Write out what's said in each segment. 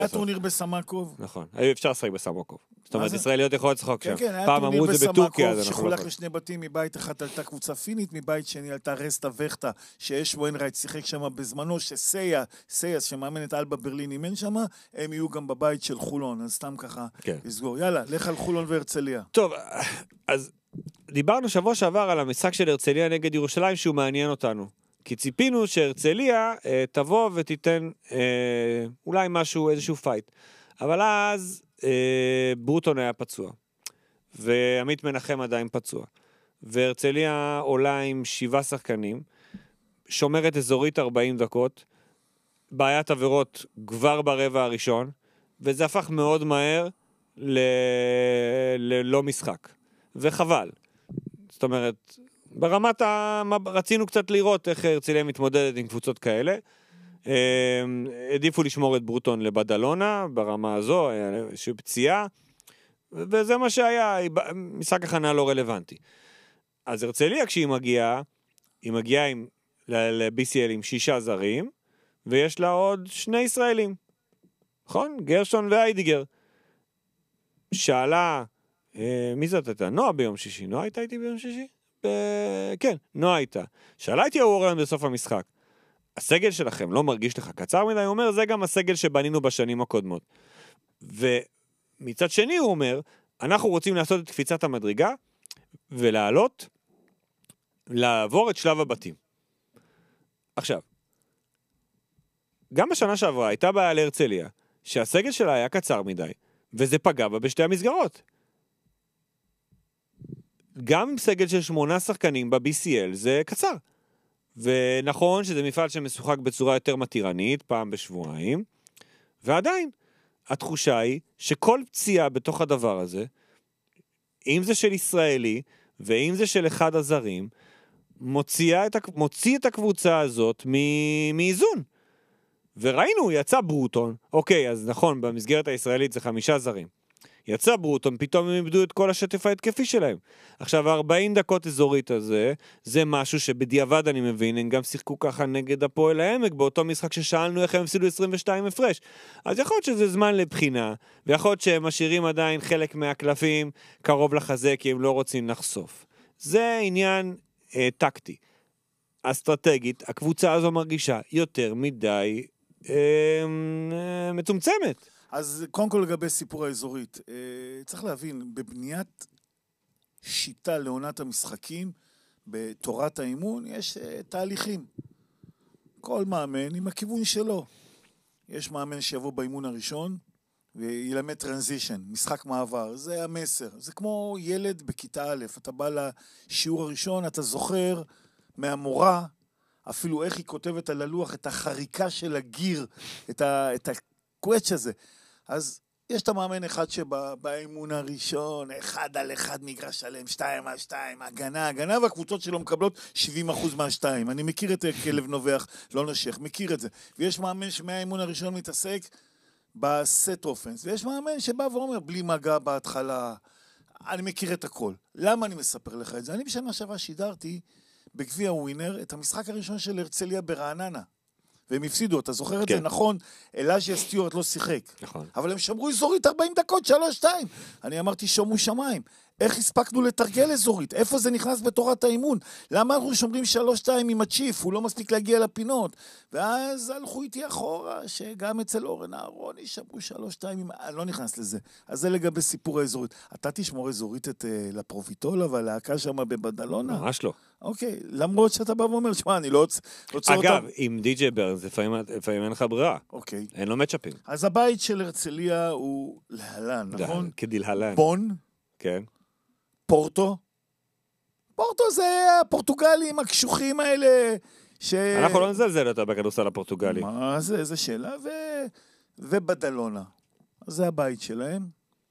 היה טורניר בסמקוב. נכון, אפשר לשחק בסמקוב. זאת אומרת, ישראליות יכולות לשחק שם. כן, היה פעם טורניר אמרו את זה בטורקיה, בסמקוב, שחולק לשני בתים, מבית אחד עלתה קבוצה פינית, מבית שני עלתה רסטה וכתה, שיש ווינרייט שיחק שם בזמנו, שסייס, שמאמנת אלבה ברלין אימן שם, הם יהיו גם בבית של חולון, אז סתם ככה לסגור. יאללה, לך על חולון והרצליה. טוב, אז דיברנו שבוע שעבר על המשחק של הרצליה נגד ירושלים, שהוא מעניין אותנו. כי ציפינו שהרצליה תבוא ותיתן אולי משהו, איזשהו פייט. אבל אז ברוטון היה פצוע. ועמית מנחם עדיין פצוע. והרצליה עולה עם 7 שחקנים, שומרת אזורית 40 דקות, בעיית עבירות כבר ברבע הראשון, וזה הפך מאוד מהר ללא משחק. וחבל. זאת אומרת, ברמת רצינו קצת לראות איך הרצליה מתמודדת עם קבוצות כאלה. עדיפו לשמור את ברוטון לבדלונה, ברמה הזו, איזושהי פציעה, וזה מה שהיה, משחק הכנה לא רלוונטי. אז הרצליה כשהיא מגיעה, היא מגיעה ל-BCL עם 6 זרים, ויש לה עוד 2 ישראלים. נכון? גרשון ואיידיגר. שאלה, מי זאת הייתה? נועה ביום שישי. נועה הייתה איתי ביום שישי? כן, נועה הייתה. שאלה איתי אורן בסוף המשחק. הסגל שלכם לא מרגיש לך קצר מדי? הוא אומר, זה גם הסגל שבנינו בשנים הקודמות. ומצד שני הוא אומר, אנחנו רוצים לעשות את קפיצת המדרגה, ולעלות, לעבור את שלב הבתים. עכשיו, גם בשנה שעברה הייתה בעיה להרצליה, שהסגל שלה היה קצר מדי, וזה פגע בה בשתי המסגרות. גם עם סגל של 8 שחקנים ב-BCL זה קצר. ונכון שזה מפעל שמשוחק בצורה יותר מתירנית, פעם בשבועיים, ועדיין, התחושה היא שכל פציעה בתוך הדבר הזה, אם זה של ישראלי, ואם זה של אחד הזרים, מוציא את הקבוצה הזאת מאיזון. וראינו, יצא ברוטון, אוקיי, אז נכון, במסגרת הישראלית זה 5 זרים. יצא ברוטון, פתאום הם איבדו את כל השטף ההתקפי שלהם. עכשיו, 40 דקות אזורית הזה, זה משהו שבדיעבד אני מבין, הם גם שיחקו ככה נגד הפועל העמק, באותו משחק ששאלנו איך הם הפסידו 22 הפרש. אז יכול להיות שזה זמן לבחינה, ויכול להיות שהם משאירים עדיין חלק מהקלפים קרוב לחזה, כי הם לא רוצים לחשוף. זה עניין טקטי. אסטרטגית, הקבוצה הזו מרגישה יותר מדי מצומצמת. אז קודם כל לגבי סיפור האזורית, צריך להבין, בבניית שיטה לעונת המשחקים, בתורת האימון, יש תהליכים. כל מאמן עם הכיוון שלו. יש מאמן שיבוא באימון הראשון, וילמד טרנזישן, משחק מעבר, זה המסר. זה כמו ילד בכיתה א', אתה בא לשיעור הראשון, אתה זוכר מהמורה, אפילו איך היא כותבת על הלוח, את החריקה של הגיר, את הקווץ' הזה. אז יש את המאמן אחד שבאימון הראשון, 1 על 1 מגרש שלם, 2 על 2, הגנה, והקבוצות שלו מקבלות 70% מה-2. אני מכיר את כלב נובח, לא נושך, מכיר את זה. ויש מאמן שמהאימון הראשון מתעסק בסט אופנס, ויש מאמן שבא ואומר, בלי מגע בהתחלה, אני מכיר את הכל. למה אני מספר לך את זה? אני בשנה שעברה שידרתי בגביע ווינר את המשחק הראשון של הרצליה ברעננה. והם הפסידו, אתה זוכר את זה? נכון, אלאז'יה סטיוארט לא שיחק. נכון. אבל הם שמרו אזורית 40 דקות, 3-2. אני אמרתי, שומו שמיים. איך הספקנו לתרגל אזורית? איפה זה נכנס בתורת האימון? למה אנחנו שומרים 3-2 עם הצ'יף? הוא לא מספיק להגיע לפינות. ואז הלכו איתי אחורה, שגם אצל אורן אהרוני שמרו 3-2, אני לא נכנס לזה. אז זה לגבי סיפור האזורית. אתה תשמור אזורית את לפרוביטולה והלהקה שם בבדלונה? ממש לא. אוקיי, למרות שאתה בא ואומר, שמע, אני לא רוצה אותם. אגב, עם די.ג'יי ברנס, לפעמים אין לך ברירה. אוקיי. אין לו מצ'אפים. אז הבית של הרצליה הוא להלן, נכון? כדלהלן. בון. כן. פורטו. פורטו זה הפורטוגלים הקשוחים האלה. אנחנו לא נזלזל יותר בכדורסל הפורטוגלי. מה זה? איזה שאלה. ובדלונה. אז זה הבית שלהם.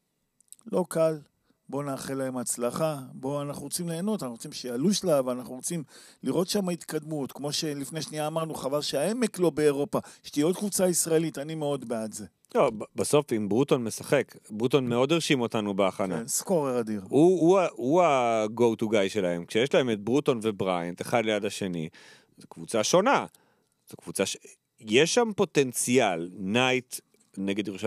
לא קל. בואו נאחל להם הצלחה, אנחנו רוצים ליהנות, אנחנו רוצים שיעלו שלב, אנחנו רוצים לראות שם התקדמות, כמו שלפני שנייה אמרנו, חבל שהעמק לא באירופה, שתהיה עוד קבוצה ישראלית, אני מאוד בעד זה. לא, בסוף אם ברוטון משחק, ברוטון מאוד הרשים אותנו בהכנה. כן, סקורר אדיר. הוא ה-go to guy שלהם, כשיש להם את ברוטון ובריינט, אחד ליד השני, זו קבוצה שונה, זו קבוצה יש שם פוטנציאל, נייט נגד ירושלים,